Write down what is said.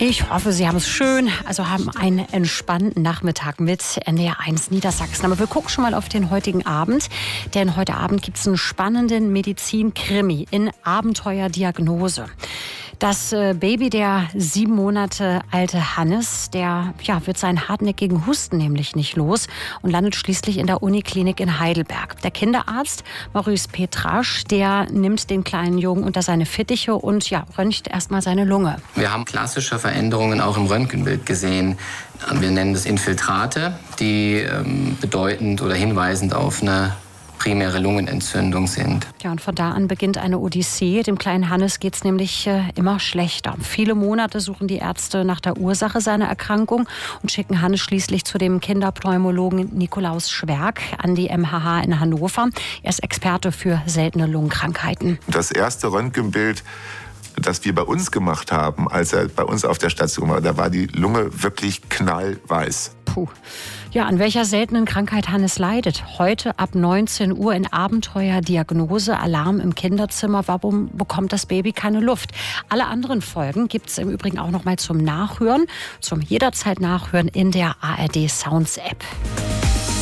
Ich hoffe, Sie haben es schön, also haben einen entspannten Nachmittag mit NDR 1 Niedersachsen. Aber wir gucken schon mal auf den heutigen Abend, denn heute Abend gibt es einen spannenden Medizin-Krimi in Abenteuerdiagnose. Das Baby der 7 Monate alte Hannes, der wird seinen hartnäckigen Husten nämlich nicht los und landet schließlich in der Uniklinik in Heidelberg. Der Kinderarzt Maurice Petrasch, der nimmt den kleinen Jungen unter seine Fittiche und röntgt erstmal seine Lunge. Wir haben klassische Veränderungen auch im Röntgenbild gesehen. Wir nennen das Infiltrate, die bedeutend oder hinweisend auf eine primäre Lungenentzündung sind. Ja, und von da an beginnt eine Odyssee. Dem kleinen Hannes geht es nämlich immer schlechter. Viele Monate suchen die Ärzte nach der Ursache seiner Erkrankung und schicken Hannes schließlich zu dem Kinderpneumologen Nikolaus Schwerk an die MHH in Hannover. Er ist Experte für seltene Lungenkrankheiten. Das erste Röntgenbild, das wir bei uns gemacht haben, als er bei uns auf der Station war, da war die Lunge wirklich knallweiß. Puh. Ja, an welcher seltenen Krankheit Hannes leidet? Heute ab 19 Uhr in Abenteuerdiagnose, Alarm im Kinderzimmer. Warum bekommt das Baby keine Luft? Alle anderen Folgen gibt es im Übrigen auch noch mal zum Nachhören, zum jederzeit Nachhören in der ARD Sounds App.